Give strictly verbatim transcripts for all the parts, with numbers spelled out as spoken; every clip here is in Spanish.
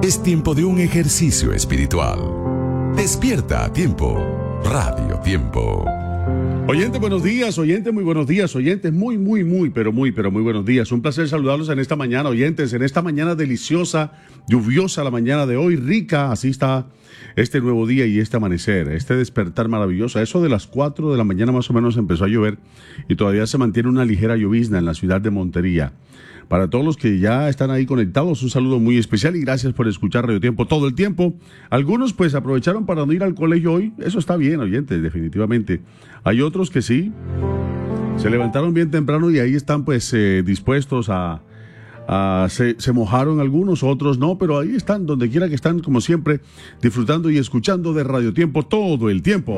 Es tiempo de un ejercicio espiritual. Despierta a tiempo. Radio Tiempo. Oyente, buenos días, oyente, muy buenos días, oyentes, muy, muy, muy, pero muy, pero muy buenos días. Un placer saludarlos en esta mañana, oyentes, en esta mañana deliciosa, lluviosa la mañana de hoy, rica, así está este nuevo día y este amanecer, este despertar maravilloso. A eso de las cuatro de la mañana más o menos empezó a llover y todavía se mantiene una ligera llovizna en la ciudad de Montería. Para todos los que ya están ahí conectados, un saludo muy especial y gracias por escuchar Radio Tiempo todo el tiempo. Algunos pues aprovecharon para no ir al colegio hoy, eso está bien, oyentes, definitivamente. Hay otros que sí, se levantaron bien temprano y ahí están pues eh, dispuestos a... a se, se mojaron algunos, otros no, pero ahí están, donde quiera que están, como siempre, disfrutando y escuchando de Radio Tiempo todo el tiempo.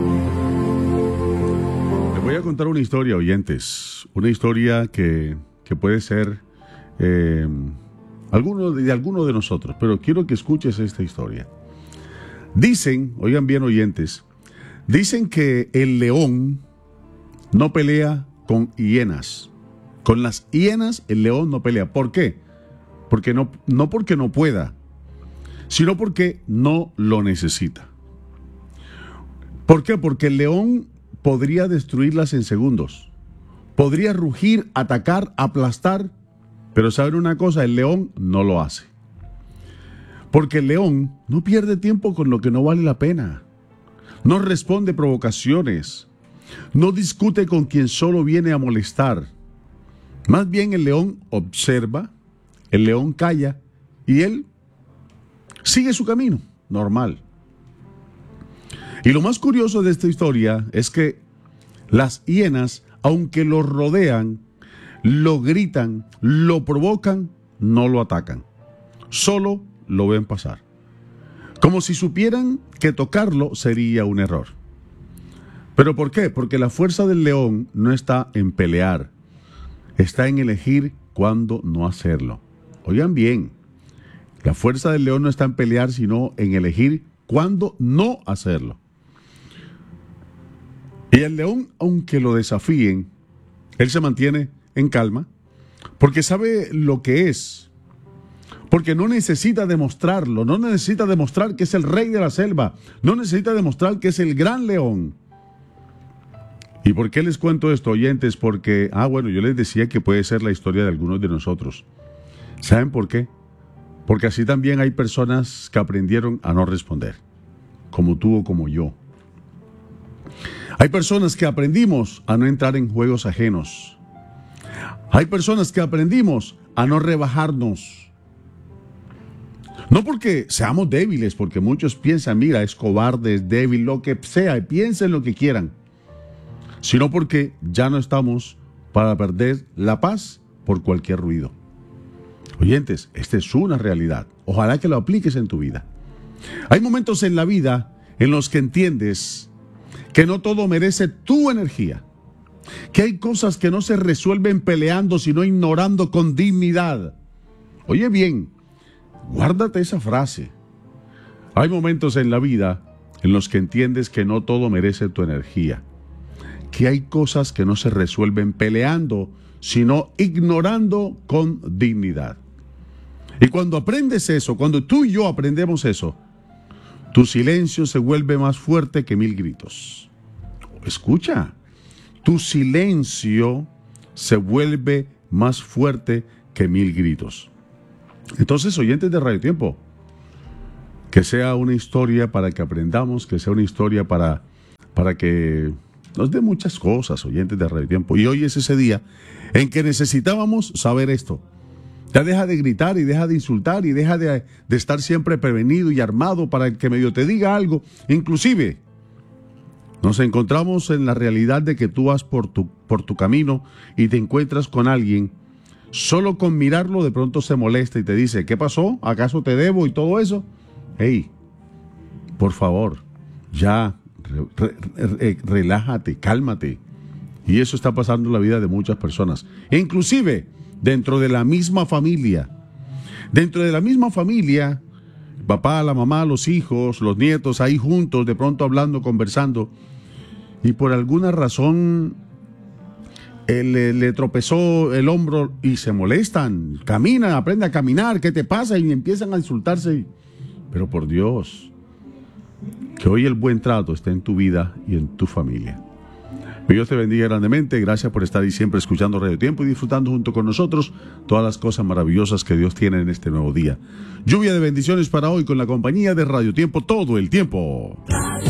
Les voy a contar una historia, oyentes, una historia que, que puede ser... Eh, alguno de, de alguno de nosotros, pero quiero que escuches esta historia. Dicen, oigan bien oyentes, dicen que el león no pelea con hienas. Con las hienas el león no pelea. ¿Por qué? Porque no, no porque no pueda, sino porque no lo necesita. ¿Por qué? Porque el león podría destruirlas en segundos. Podría rugir, atacar, aplastar. Pero ¿saben una cosa? El león no lo hace. Porque el león no pierde tiempo con lo que no vale la pena. No responde provocaciones. No discute con quien solo viene a molestar. Más bien el león observa, el león calla y él sigue su camino normal. Y lo más curioso de esta historia es que las hienas, aunque lo rodean, lo gritan, lo provocan, no lo atacan. Solo lo ven pasar. Como si supieran que tocarlo sería un error. ¿Pero por qué? Porque la fuerza del león no está en pelear. Está en elegir cuándo no hacerlo. Oigan bien, la fuerza del león no está en pelear, sino en elegir cuándo no hacerlo. Y el león, aunque lo desafíen, él se mantiene en calma, porque sabe lo que es, porque no necesita demostrarlo, no necesita demostrar que es el rey de la selva, no necesita demostrar que es el gran león. ¿Y por qué les cuento esto, oyentes? Porque, ah, bueno, yo les decía que puede ser la historia de algunos de nosotros. ¿Saben por qué? Porque así también hay personas que aprendieron a no responder, como tú o como yo. Hay personas que aprendimos a no entrar en juegos ajenos. Hay personas que aprendimos a no rebajarnos. No porque seamos débiles, porque muchos piensan, mira, es cobarde, es débil, lo que sea, y piensen lo que quieran. Sino porque ya no estamos para perder la paz por cualquier ruido. Oyentes, esta es una realidad. Ojalá que lo apliques en tu vida. Hay momentos en la vida en los que entiendes que no todo merece tu energía. Que hay cosas que no se resuelven peleando, sino ignorando con dignidad. Oye bien, guárdate esa frase. Hay momentos en la vida en los que entiendes que no todo merece tu energía. Que hay cosas que no se resuelven peleando, sino ignorando con dignidad. Y cuando aprendes eso, cuando tú y yo aprendemos eso, tu silencio se vuelve más fuerte que mil gritos. Escucha. Tu silencio se vuelve más fuerte que mil gritos. Entonces, oyentes de Radio Tiempo, que sea una historia para que aprendamos, que sea una historia para, para que nos dé muchas cosas, oyentes de Radio Tiempo. Y hoy es ese día en que necesitábamos saber esto. Ya deja de gritar y deja de insultar y deja de, de estar siempre prevenido y armado para que medio te diga algo. Inclusive, nos encontramos en la realidad de que tú vas por tu, por tu camino y te encuentras con alguien, solo con mirarlo de pronto se molesta y te dice, ¿qué pasó? ¿Acaso te debo? Y todo eso. Hey, por favor, ya, re, re, re, relájate, cálmate. Y eso está pasando en la vida de muchas personas. E inclusive, dentro de la misma familia. Dentro de la misma familia, papá, la mamá, los hijos, los nietos, ahí juntos, de pronto hablando, conversando. Y por alguna razón, él, le, le tropezó el hombro y se molestan. Camina, aprende a caminar, ¿qué te pasa? Y empiezan a insultarse. Pero por Dios, que hoy el buen trato esté en tu vida y en tu familia. Que Dios te bendiga grandemente. Gracias por estar ahí siempre escuchando Radio Tiempo y disfrutando junto con nosotros todas las cosas maravillosas que Dios tiene en este nuevo día. Lluvia de bendiciones para hoy con la compañía de Radio Tiempo todo el tiempo.